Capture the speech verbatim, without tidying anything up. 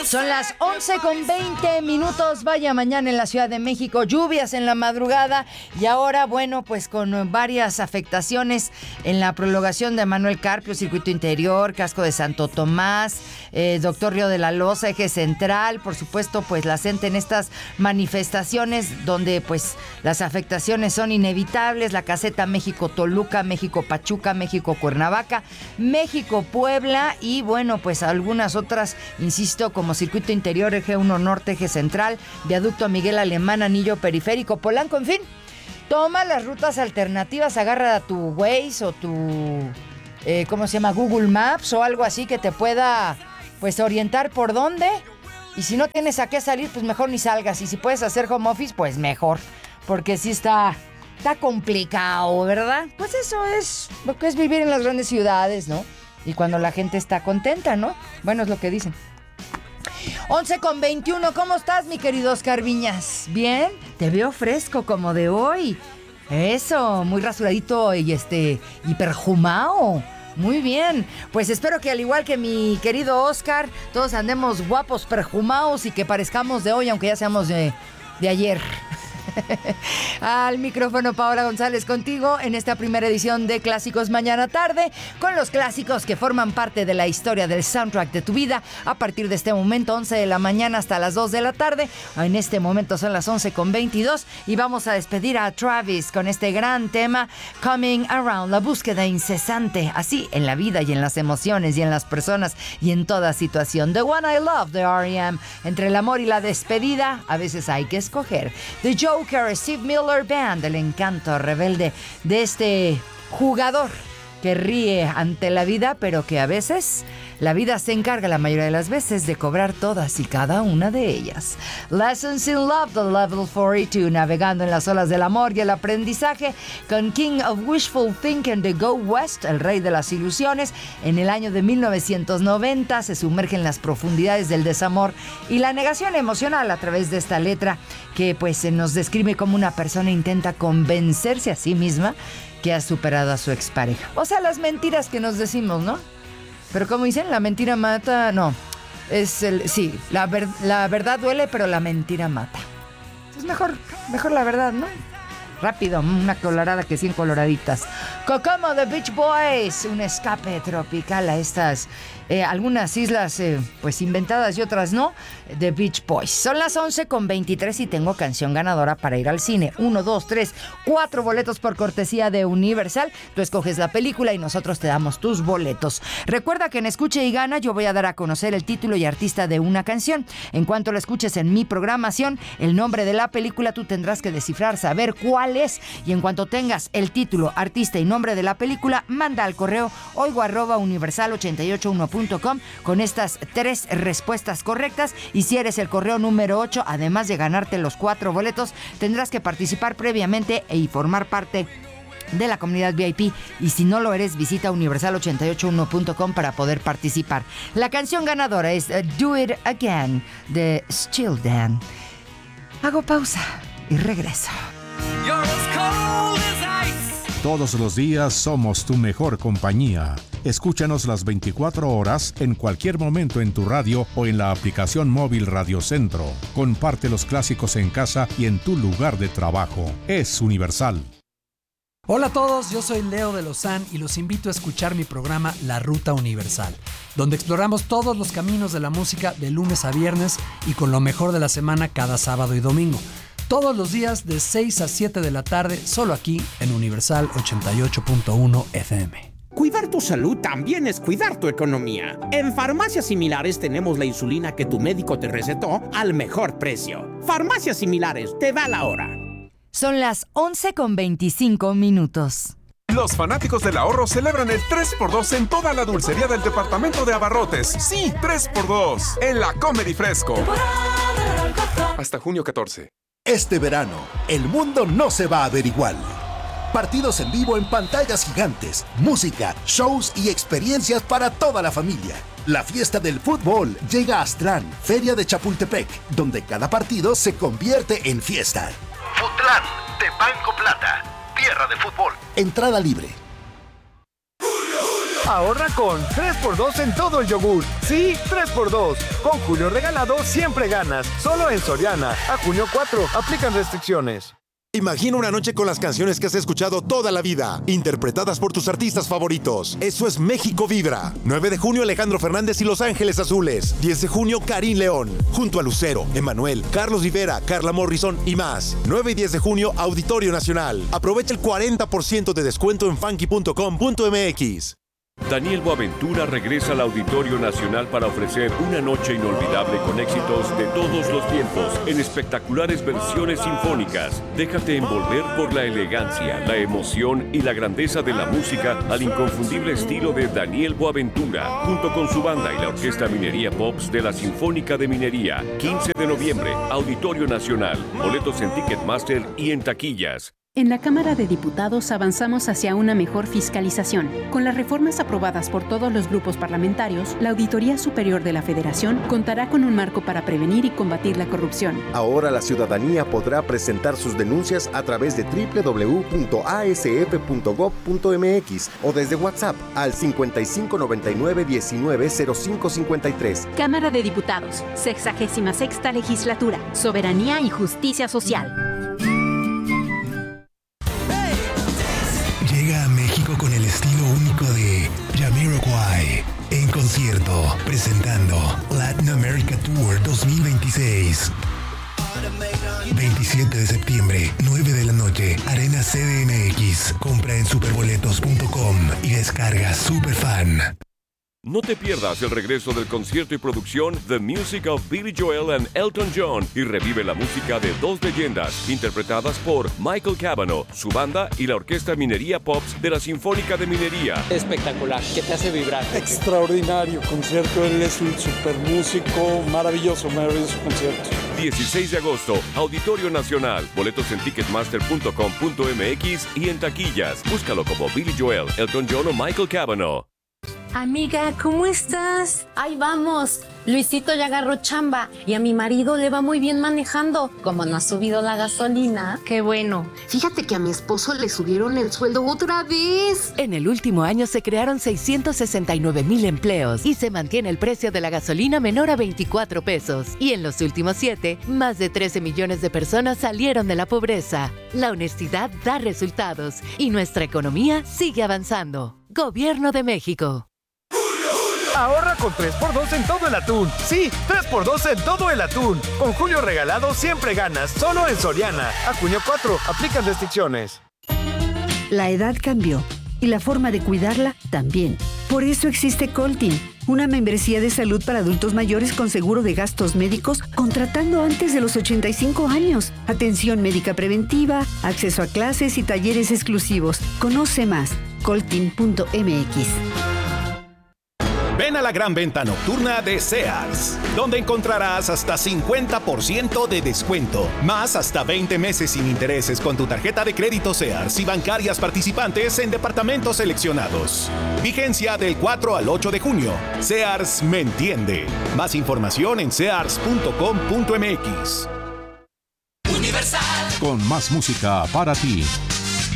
Son las once con veinte minutos. Vaya mañana en la Ciudad de México, lluvias en la madrugada y ahora, bueno, pues con varias afectaciones en la prolongación de Manuel Carpio, circuito interior, casco de Santo Tomás, eh, Doctor Río de la Loza, eje central, por supuesto, pues la gente en estas manifestaciones donde pues las afectaciones son inevitables, la caseta México-Toluca, México-Pachuca, México-Cuernavaca, México-Puebla y bueno, pues algunas otras, insisto, como circuito interior, eje uno norte, eje central, viaducto Miguel Alemán, anillo periférico, Polanco, en fin. Toma las rutas alternativas, agarra tu Waze o tu, eh, ¿cómo se llama? Google Maps o algo así que te pueda, pues, orientar por dónde. Y si no tienes a qué salir, pues mejor ni salgas. Y si puedes hacer home office, pues mejor. Porque sí está, está complicado, ¿verdad? Pues eso es lo que es vivir en las grandes ciudades, ¿no? Y cuando la gente está contenta, ¿no? Bueno, es lo que dicen. once con veintiuno, ¿cómo estás, mi querido Oscar Viñas? ¿Bien? Te veo fresco como de hoy. Eso, muy rasuradito y este y perfumado. Muy bien. Pues espero que al igual que mi querido Oscar, todos andemos guapos, perfumados y que parezcamos de hoy, aunque ya seamos de, de ayer. Al micrófono Paola González contigo en esta primera edición de Clásicos Mañana Tarde, con los clásicos que forman parte de la historia del soundtrack de tu vida a partir de este momento, once de la mañana hasta las dos de la tarde. En este momento son las once con veintidós y vamos a despedir a Travis con este gran tema Coming Around, la búsqueda incesante, así en la vida y en las emociones y en las personas y en toda situación. The One I Love de R E M. Entre el amor y la despedida a veces hay que escoger. The Joker, Steve Miller Band, el encanto rebelde de este jugador que ríe ante la vida, pero que a veces la vida se encarga la mayoría de las veces de cobrar todas y cada una de ellas. Lessons in Love, the Level cuarenta y dos, navegando en las olas del amor y el aprendizaje con King of Wishful Thinking de Go West, el rey de las ilusiones. En el año de mil novecientos noventa se sumerge en las profundidades del desamor y la negación emocional a través de esta letra que pues se nos describe como una persona intenta convencerse a sí misma que ha superado a su expareja. O sea, las mentiras que nos decimos, ¿no? Pero como dicen, la mentira mata... No, es el... Sí, la, ver, la verdad duele, pero la mentira mata. Es mejor, mejor la verdad, ¿no? Rápido, una colorada que cien coloraditas. Kokomo de Beach Boys, un escape tropical a estas... Eh, algunas islas eh, pues inventadas y otras no, de Beach Boys. Son las once con veintitrés y tengo canción ganadora para ir al cine. Uno, dos, tres, cuatro boletos por cortesía de Universal. Tú escoges la película y nosotros te damos tus boletos. Recuerda que en Escuche y Gana yo voy a dar a conocer el título y artista de una canción. En cuanto lo escuches en mi programación, el nombre de la película tú tendrás que descifrar, saber cuál es. Y en cuanto tengas el título, artista y nombre de la película, manda al correo oigo arroba universal ochenta y ocho punto uno punto com con estas tres respuestas correctas. Y si eres el correo número ocho, además de ganarte los cuatro boletos, tendrás que participar previamente y formar parte de la comunidad V I P. Y si no lo eres, visita universal ochenta y ocho punto uno punto com para poder participar. La canción ganadora es uh, Do It Again de Still Dan. Hago pausa y regreso. Todos los días somos tu mejor compañía. Escúchanos las veinticuatro horas en cualquier momento en tu radio o en la aplicación móvil Radio Centro. Comparte los clásicos en casa y en tu lugar de trabajo. Es Universal. Hola a todos, yo soy Leo de Lozán y los invito a escuchar mi programa La Ruta Universal, donde exploramos todos los caminos de la música de lunes a viernes y con lo mejor de la semana cada sábado y domingo. Todos los días de seis a siete de la tarde, solo aquí en Universal ochenta y ocho punto uno F M. Cuidar tu salud también es cuidar tu economía. En Farmacias Similares tenemos la insulina que tu médico te recetó al mejor precio. Farmacias Similares, te da la hora. Son las once con veinticinco minutos. Los fanáticos del ahorro celebran el tres por dos en toda la dulcería del departamento de abarrotes. Sí, tres por dos en la Comedy Fresco. Hasta junio catorce. Este verano, el mundo no se va a ver igual. Partidos en vivo en pantallas gigantes, música, shows y experiencias para toda la familia. La fiesta del fútbol llega a Aztlán, Feria de Chapultepec, donde cada partido se convierte en fiesta. Futlán, de Banco Plata, tierra de fútbol. Entrada libre. Ahorra con tres por dos en todo el yogur. Sí, tres por dos. Con Julio Regalado siempre ganas. Solo en Soriana. A junio cuatro. Aplican restricciones. Imagina una noche con las canciones que has escuchado toda la vida, interpretadas por tus artistas favoritos. Eso es México Vibra. nueve de junio, Alejandro Fernández y Los Ángeles Azules. diez de junio, Karim León. Junto a Lucero, Emmanuel, Carlos Rivera, Carla Morrison y más. nueve y diez de junio, Auditorio Nacional. Aprovecha el cuarenta por ciento de descuento en funky punto com punto m x. Daniel Boaventura regresa al Auditorio Nacional para ofrecer una noche inolvidable con éxitos de todos los tiempos en espectaculares versiones sinfónicas. Déjate envolver por la elegancia, la emoción y la grandeza de la música al inconfundible estilo de Daniel Boaventura, junto con su banda y la Orquesta Minería Pops de la Sinfónica de Minería. quince de noviembre, Auditorio Nacional. Boletos en Ticketmaster y en taquillas. En la Cámara de Diputados avanzamos hacia una mejor fiscalización. Con las reformas aprobadas por todos los grupos parlamentarios, la Auditoría Superior de la Federación contará con un marco para prevenir y combatir la corrupción. Ahora la ciudadanía podrá presentar sus denuncias a través de doble u doble u doble u punto a s f punto gob punto m x o desde WhatsApp al cincuenta y cinco noventa y nueve diecinueve cero cinco cincuenta y tres. Cámara de Diputados, sexagésima sexta Legislatura, Soberanía y Justicia Social. Llega a México con el estilo único de Jamiroquai en concierto, presentando Latin America Tour dos mil veintiséis. veintisiete de septiembre, nueve de la noche, Arena C D M X. Compra en superboletos punto com y descarga Superfan. No te pierdas el regreso del concierto y producción The Music of Billy Joel and Elton John y revive la música de dos leyendas interpretadas por Michael Cavanaugh, su banda y la Orquesta Minería Pops de la Sinfónica de Minería. Espectacular, que te hace vibrar. Extraordinario concierto, él es un super músico, maravilloso, maravilloso concierto. dieciséis de agosto, Auditorio Nacional. Boletos en ticketmaster punto com punto m x y en taquillas. Búscalo como Billy Joel, Elton John o Michael Cavanaugh. Amiga, ¿cómo estás? Ahí vamos. Luisito ya agarró chamba y a mi marido le va muy bien manejando. Como no ha subido la gasolina. Qué bueno. Fíjate que a mi esposo le subieron el sueldo otra vez. En el último año se crearon seiscientos sesenta y nueve mil empleos y se mantiene el precio de la gasolina menor a veinticuatro pesos. Y en los últimos siete, más de trece millones de personas salieron de la pobreza. La honestidad da resultados y nuestra economía sigue avanzando. Gobierno de México. Ahorra con tres por dos en todo el atún. Sí, tres por dos en todo el atún. Con Julio Regalado siempre ganas. Solo en Soriana. A junio cuatro. Aplican restricciones. La edad cambió y la forma de cuidarla también. Por eso existe Coltin, una membresía de salud para adultos mayores con seguro de gastos médicos contratando antes de los ochenta y cinco años. Atención médica preventiva, acceso a clases y talleres exclusivos. Conoce más. coltin punto m x. Ven a la gran venta nocturna de Sears, donde encontrarás hasta cincuenta por ciento de descuento, más hasta veinte meses sin intereses con tu tarjeta de crédito Sears y bancarias participantes en departamentos seleccionados. Vigencia del cuatro al ocho de junio. Sears me entiende. Más información en sears punto com punto m x. Universal. Con más música para ti.